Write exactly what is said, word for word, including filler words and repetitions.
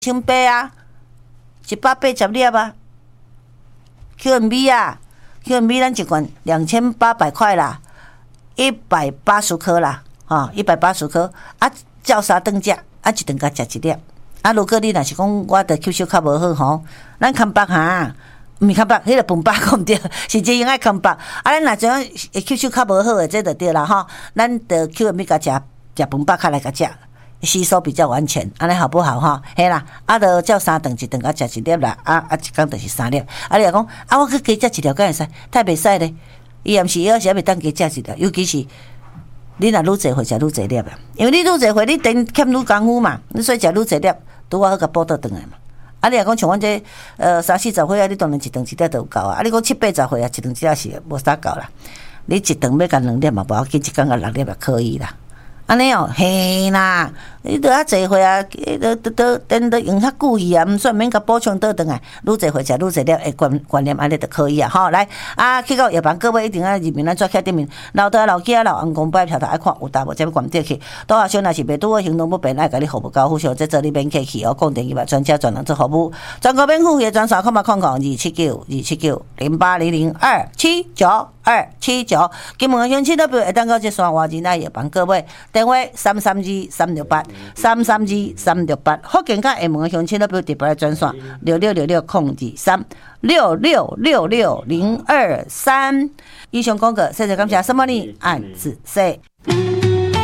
千八啊，一百八十粒啊。Q M B 啊 ，Q M B 咱一罐两千八百块啦，一百八十颗啦，哈、哦，一百八十颗啊，照三顿食，啊一顿甲食一粒。啊，如果你若是讲我的吸收较无好吼，咱康巴哈，毋是康巴，迄个饭巴讲毋对，是这样爱康巴。啊，咱若怎样会吸收较无好诶，这就对啦吼。咱的 Q M B 甲食食饭巴较来甲食。吸收比较完全，安尼好不好哈？嘿啦，啊，就照三顿一顿啊，食一粒啦，啊啊，一工就是三粒。啊，你若讲啊，我去加食一条，敢会使？太袂使咧。伊也毋是，有时也袂当加食一条，尤其是你若愈侪会食愈侪粒啊，因为你愈侪会，你等欠愈功夫嘛，你所以食愈侪粒，拄啊好甲补倒转来嘛。啊，你若讲像阮这呃三四十岁啊，你当然一顿一粒就有够啊。啊，你讲七八十岁啊，一顿一粒是无啥够啦。你一顿要甲两粒嘛，无要紧，一工甲六粒也可以啦。安尼哦，嘿啦，你得较济岁啊，得得得，等得用较久去啊，毋算免甲补充倒转来，愈济岁食愈济粒诶观观念安尼就可以啊，吼，来啊，去到药房，各位一定要入面咱抓起顶面，老大老囝老翁公摆条头爱看有答无，才要关掉去。拄啊，小若是袂拄好行动不便，爱甲你服务高富小，这做你免客气哦，讲电话专家专人做服务，全国免付费专线，空八空空二七九二七九零八零零二七九二七九，金门乡亲代表会当到这山外人来药房，各位。电话三三二三六八三三二三六八，福建甲厦门乡亲代表特别来专线六六六六空二三六六六六零二三。以上广告，谢谢感谢什么呢？按子说。